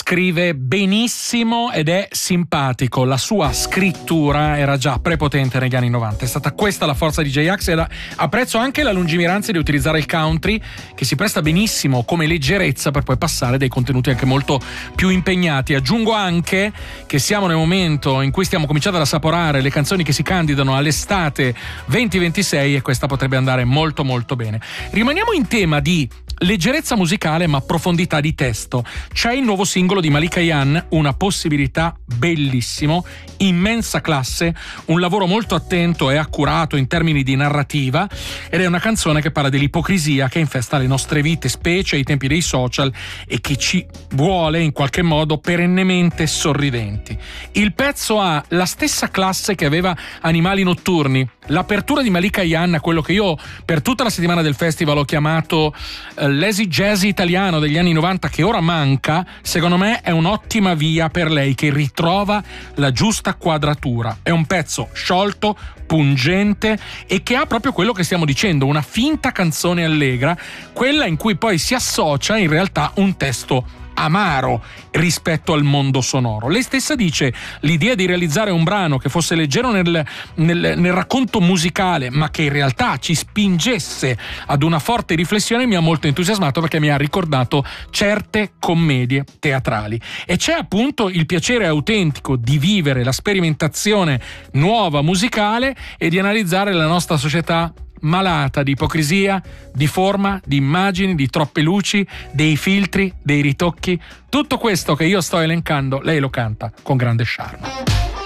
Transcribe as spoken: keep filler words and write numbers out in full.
scrive benissimo ed è simpatico. La sua scrittura era già prepotente negli anni novanta. È stata questa la forza di J-Ax, e apprezzo anche la lungimiranza di utilizzare il country, che si presta benissimo come leggerezza per poi passare dei contenuti anche molto più impegnati. Aggiungo anche che siamo nel momento in cui stiamo cominciando ad assaporare le canzoni che si candidano all'estate venti ventisei, e questa potrebbe andare molto molto bene. Rimaniamo in tema di leggerezza musicale ma profondità di testo. C'è il nuovo singolo di Malika Ayane, una possibilità bellissimo, immensa classe, un lavoro molto attento e accurato in termini di narrativa, ed è una canzone che parla dell'ipocrisia che infesta le nostre vite, specie ai tempi dei social, e che ci vuole in qualche modo perennemente sorridenti. Il pezzo ha la stessa classe che aveva Animali Notturni. L'apertura di Malika Ayane a quello che io per tutta la settimana del festival ho chiamato eh, l'easy jazz italiano degli anni novanta, che ora manca, secondo me è un'ottima via per lei, che ritrova la giusta quadratura. È un pezzo sciolto, pungente, e che ha proprio quello che stiamo dicendo, una finta canzone allegra, quella in cui poi si associa in realtà un testo amaro rispetto al mondo sonoro. Lei stessa dice: l'idea di realizzare un brano che fosse leggero nel, nel, nel racconto musicale, ma che in realtà ci spingesse ad una forte riflessione, mi ha molto entusiasmato, perché mi ha ricordato certe commedie teatrali. E c'è appunto il piacere autentico di vivere la sperimentazione nuova musicale e di analizzare la nostra società malata di ipocrisia, di forma, di immagini, di troppe luci, dei filtri, dei ritocchi. Tutto questo che io sto elencando, lei lo canta con grande charme.